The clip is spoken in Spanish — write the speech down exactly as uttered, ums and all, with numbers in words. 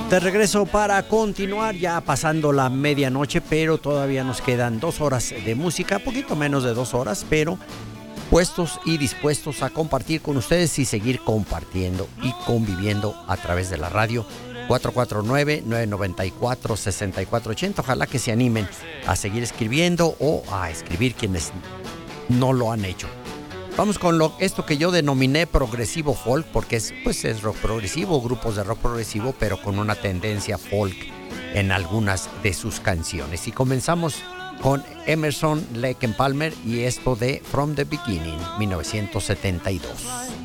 De regreso para continuar, ya pasando la medianoche, pero todavía nos quedan dos horas de música, poquito menos de dos horas, pero puestos y dispuestos a compartir con ustedes y seguir compartiendo y conviviendo a través de la radio. Cuatro cuatro nueve, nueve nueve cuatro, seis cuatro ocho cero. Ojalá que se animen a seguir escribiendo o a escribir quienes no lo han hecho. Vamos con lo, esto que yo denominé progresivo folk, porque es, pues es rock progresivo, grupos de rock progresivo, pero con una tendencia folk en algunas de sus canciones. Y comenzamos con Emerson, Lake and Palmer y esto de From the Beginning, mil novecientos setenta y dos.